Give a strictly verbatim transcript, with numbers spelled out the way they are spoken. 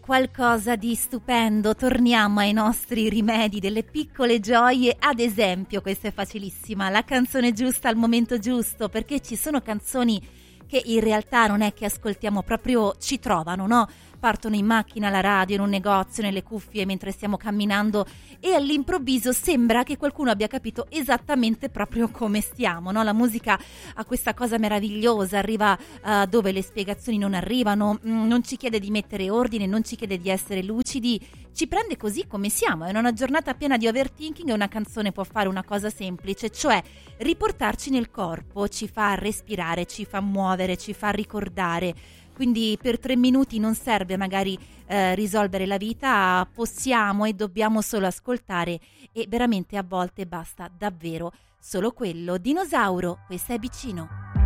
qualcosa di stupendo. Torniamo ai nostri rimedi delle piccole gioie. Ad esempio, questa è facilissima, la canzone giusta al momento giusto, perché ci sono canzoni che in realtà non è che ascoltiamo, proprio ci trovano, no? Partono in macchina, alla radio, in un negozio, nelle cuffie mentre stiamo camminando e all'improvviso sembra che qualcuno abbia capito esattamente proprio come stiamo, no? La musica ha questa cosa meravigliosa, arriva uh, dove le spiegazioni non arrivano, mh, non ci chiede di mettere ordine, non ci chiede di essere lucidi, ci prende così come siamo. In una giornata piena di overthinking una canzone può fare una cosa semplice, cioè riportarci nel corpo, ci fa respirare, ci fa muovere, ci fa ricordare. Quindi per tre minuti non serve magari eh, risolvere la vita, possiamo e dobbiamo solo ascoltare e veramente a volte basta davvero solo quello. Dinosauro, questa è Vicino.